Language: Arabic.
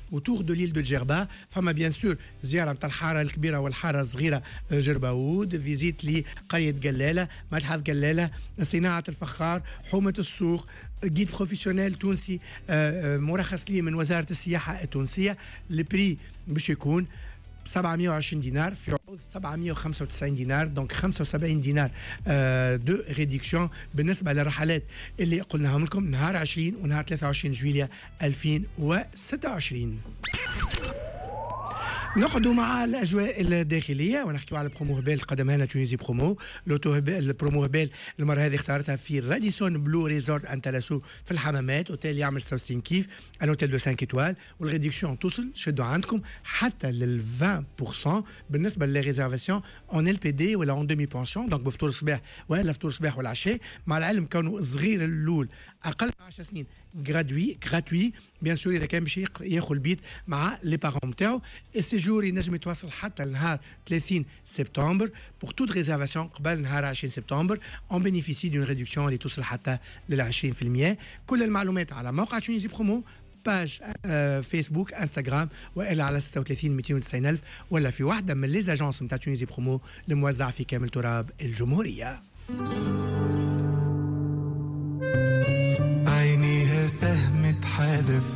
autour de l'île de Djerba. فما bien sûr زيارة نتاع الحارة الكبيرة والحارة الصغيرة جرباود، فيزيت لقرية قلالة، متحف قلالة، صناعة الفخار، حومة السوق، جيد بروفيسيونيل تونسي مرخص لي من وزارة السياحة التونسية. البري باش يكون 720 دينار في عروض 795 دينار، دونك 75 دينار دو ريديكسيون بالنسبه للرحلات اللي قلناهم لكم نهار 20 ونهار 23 جويلية 2026. نقعدوا مع الاجواء الداخليه ونحكيوا على البرومو هبال قدمها لنا تونيزي برومو. البرومو هبال المره هذه اختارتها في راديسون بلو ريزورت انتلاسو في الحمامات، اوتيل يعمل 66 كيف، ان اوتيل دو 5 ايتوال، والريدكسيون توصل شدوا عندكم حتى لل 20% بالنسبه للريزيرفاسيون اون ال بي دي ولا اون دومي بونسيون، دونك بفطور الصباح ولا فطور الصباح والعشاء. مع العلم كانوا صغير الاول اقل من 10 سنين غراتوي بيان سور اذا كان باش ياخذ البيت مع لي بارون نتاعو. السيجور ينجم يتواصل حتى لنهار 30 سبتمبر. بور توت ريزيرفاسيون قبل نهار 20 سبتمبر اون بينيفيسي دون ريدكسيون اللي توصل حتى لل 20%. كل المعلومات على موقع تونيزي برومو، باج فيسبوك، انستغرام، والا على 36 290 ألف، ولا في واحده من لي اجونس نتاع تونيزي برومو الموزع في كامل تراب الجمهوريه. عينيها سهم تحالف